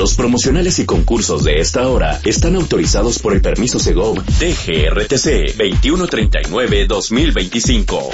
Los promocionales y concursos de esta hora están autorizados por el permiso Segov DGRTC 2139-2025.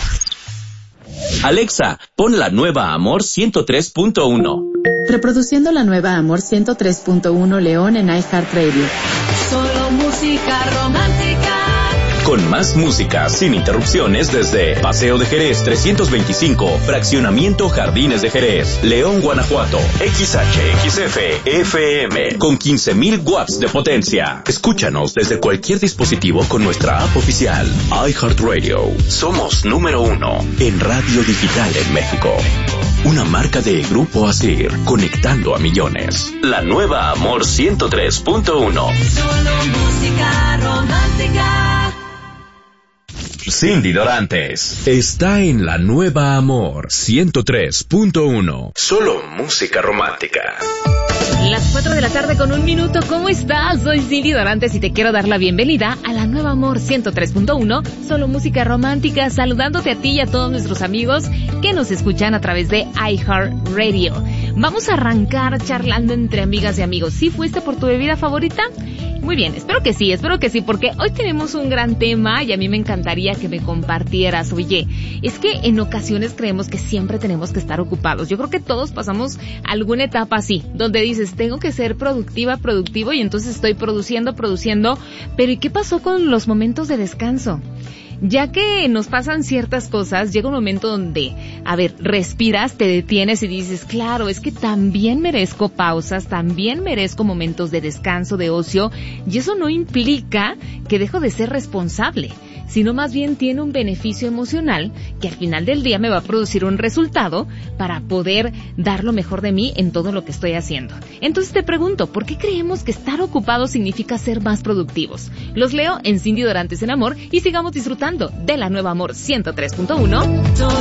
Alexa, pon la nueva Amor 103.1. Reproduciendo la nueva Amor 103.1 León en iHeartRadio. Solo música romántica. Con más música, sin interrupciones, desde Paseo de Jerez 325, Fraccionamiento Jardines de Jerez, León, Guanajuato, XHXF FM, con 15,000 watts de potencia. Escúchanos desde cualquier dispositivo con nuestra app oficial, iHeartRadio. Somos número 1 en radio digital en México. Una marca de Grupo Asir, conectando a millones. La nueva Amor 103.1. Solo música romántica. Cindy Dorantes está en la nueva Amor 103.1. Solo música romántica. Las 4 de la tarde con 1 minuto. ¿Cómo estás? Soy Cindy Dorantes y te quiero dar la bienvenida a la nueva Amor 103.1. Solo música romántica, saludándote a ti y a todos nuestros amigos que nos escuchan a través de iHeartRadio. Vamos a arrancar charlando entre amigas y amigos. ¿Sí fuiste por tu bebida favorita? Muy bien, espero que sí, porque hoy tenemos un gran tema y a mí me encantaría que me compartieras. Oye, es que en ocasiones creemos que siempre tenemos que estar ocupados. Yo creo que todos pasamos alguna etapa así, donde dices, tengo que ser productivo y entonces estoy produciendo, pero ¿y qué pasó con los momentos de descanso? Ya que nos pasan ciertas cosas, llega un momento donde, respiras, te detienes y dices, claro, es que también merezco pausas, también merezco momentos de descanso, de ocio, y eso no implica que dejo de ser responsable, sino más bien tiene un beneficio emocional que al final del día me va a producir un resultado para poder dar lo mejor de mí en todo lo que estoy haciendo. Entonces te pregunto, ¿por qué creemos que estar ocupados significa ser más productivos? Los leo en Cindy Dorantes en Amor y sigamos disfrutando de la nueva Amor 103.1.